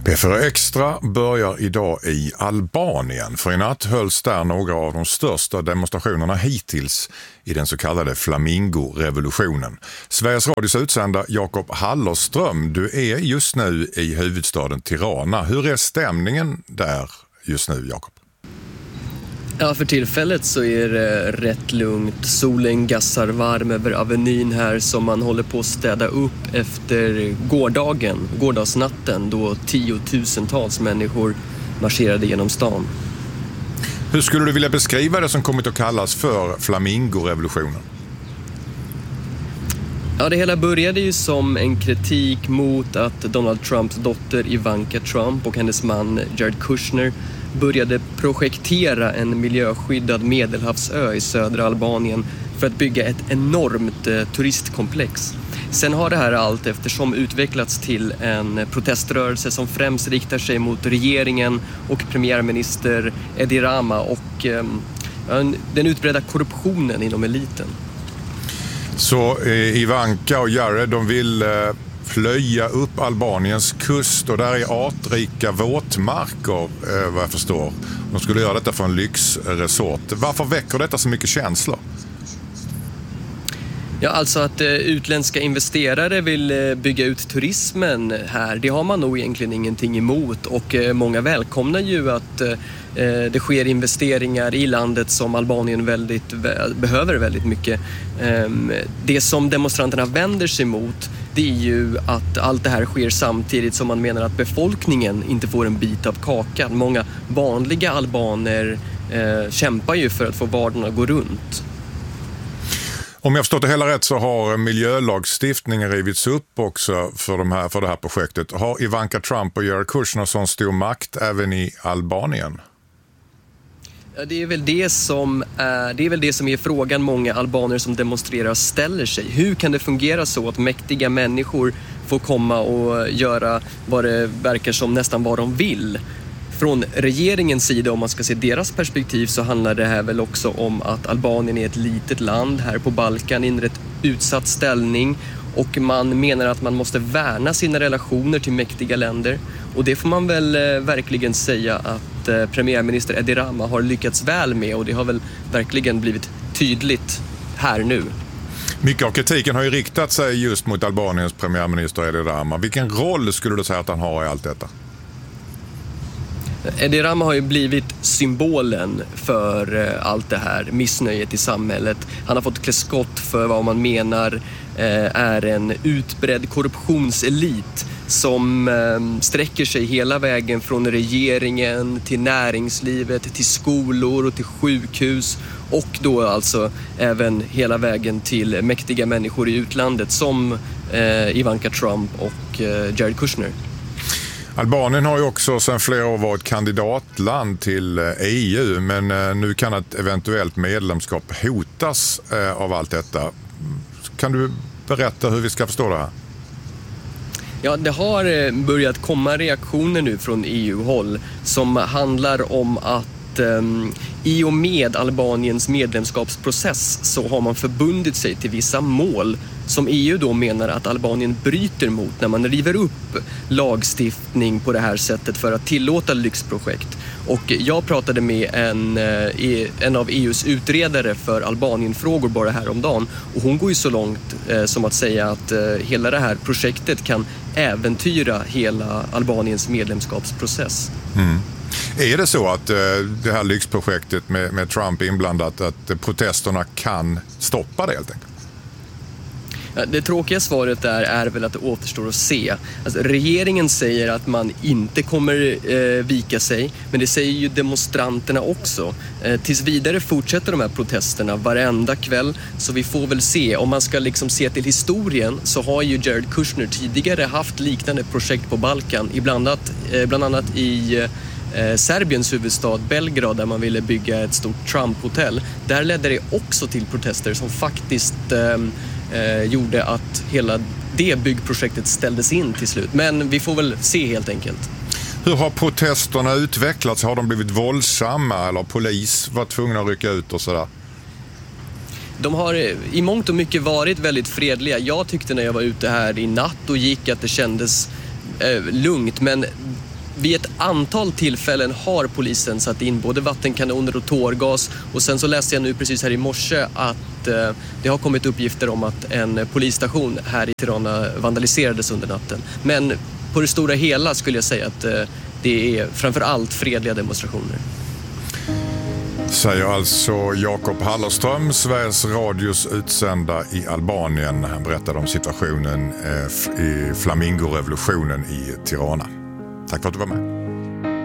P4 Extra börjar idag i Albanien. För i natt hölls där några av de största demonstrationerna hittills i den så kallade Flamingo-revolutionen. Sveriges Radios utsända Jakob Hallerström, du är just nu i huvudstaden Tirana. Hur är stämningen där just nu, Jakob? Ja, för tillfället så är det rätt lugnt. Solen gassar varm över avenyn här som man håller på att städa upp efter gårdagsnatten då tiotusentals människor marscherade genom stan. Hur skulle du vilja beskriva det som kommit att kallas för Flamingo-revolutionen? Ja, det hela började ju som en kritik mot att Donald Trumps dotter Ivanka Trump och hennes man Jared Kushner började projektera en miljöskyddad medelhavsö i södra Albanien för att bygga ett enormt turistkomplex. Sen har det här allt eftersom utvecklats till en proteströrelse som främst riktar sig mot regeringen och premiärminister Edi Rama och den utbredda korruptionen inom eliten. Så Ivanka och Jared, de vill plöja upp Albaniens kust och där är artrika våtmarker, vad jag förstår. De skulle göra detta för en lyxresort. Varför väcker detta så mycket känslor? Ja, alltså att utländska investerare vill bygga ut turismen här, det har man nog egentligen ingenting emot. Och många välkomnar ju att det sker investeringar i landet som Albanien behöver väldigt mycket. Det som demonstranterna vänder sig mot, det är ju att allt det här sker samtidigt som man menar att befolkningen inte får en bit av kakan. Många vanliga albaner kämpar ju för att få vardagen att gå runt. Om jag förstått det hela rätt så har miljölagstiftningen rivits upp också för det här projektet. Har Ivanka Trump och Jared Kushner sån stor makt även i Albanien? Ja, det är väl det som är frågan många albaner som demonstrerar ställer sig. Hur kan det fungera så att mäktiga människor får komma och göra vad det verkar som nästan vad de vill? Från regeringens sida, om man ska se deras perspektiv, så handlar det här väl också om att Albanien är ett litet land här på Balkan i en rätt utsatt ställning och man menar att man måste värna sina relationer till mäktiga länder. Och det får man väl verkligen säga att premiärminister Edi Rama har lyckats väl med, och det har väl verkligen blivit tydligt här nu. Mycket av kritiken har ju riktat sig just mot Albaniens premiärminister Edi Rama. Vilken roll skulle du säga att han har i allt detta? Edi Rama har ju blivit symbolen för allt det här missnöjet i samhället. Han har fått klä skott för vad man menar är en utbredd korruptionselit som sträcker sig hela vägen från regeringen till näringslivet, till skolor och till sjukhus och då alltså även hela vägen till mäktiga människor i utlandet som Ivanka Trump och Jared Kushner. Albanien har ju också sedan flera år varit kandidatland till EU, men nu kan ett eventuellt medlemskap hotas av allt detta. Kan du berätta hur vi ska förstå det här? Ja, det har börjat komma reaktioner nu från EU-håll som handlar om att i och med Albaniens medlemskapsprocess så har man förbundit sig till vissa mål som EU då menar att Albanien bryter mot när man river upp lagstiftning på det här sättet för att tillåta lyxprojekt. Och jag pratade med en av EUs utredare för Albanienfrågor bara häromdagen, och hon går ju så långt som att säga att hela det här projektet kan äventyra hela Albaniens medlemskapsprocess. Mm. Är det så att det här lyxprojektet med Trump inblandat, att protesterna kan stoppa det helt enkelt? Det tråkiga svaret där är väl att det återstår att se. Alltså, regeringen säger att man inte kommer vika sig, men det säger ju demonstranterna också. Tills vidare fortsätter de här protesterna varenda kväll, så vi får väl se. Om man ska liksom se till historien så har ju Jared Kushner tidigare haft liknande projekt på Balkan, bland annat i Serbiens huvudstad Belgrad, där man ville bygga ett stort Trump-hotell. Där ledde det också till protester som faktiskt gjorde att hela det byggprojektet ställdes in till slut. Men vi får väl se helt enkelt. Hur har protesterna utvecklats? Har de blivit våldsamma eller polis var tvungna att rycka ut och sådär? De har i mångt och mycket varit väldigt fredliga. Jag tyckte när jag var ute här i natt och gick att det kändes lugnt, men vid ett antal tillfällen har polisen satt in både vattenkanoner och tårgas, och sen så läste jag nu precis här i morse att det har kommit uppgifter om att en polisstation här i Tirana vandaliserades under natten. Men på det stora hela skulle jag säga att det är framförallt fredliga demonstrationer. Säger alltså Jakob Hallerström, Sveriges Radios utsända i Albanien. Han berättade om situationen i Flamingorevolutionen i Tirana. Tack för att du var med.